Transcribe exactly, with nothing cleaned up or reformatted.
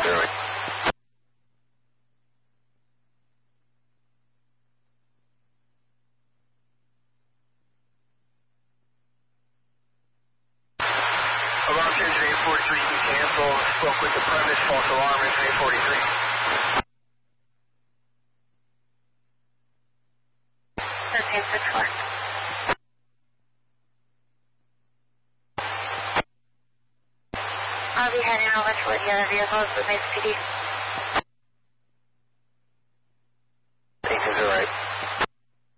Really? Alarm engine eight forty-three, can cancel. Spoke with the premise, false alarm, engine eight forty-three. Okay, six four. I'll be heading over to the other vehicles with my S P D.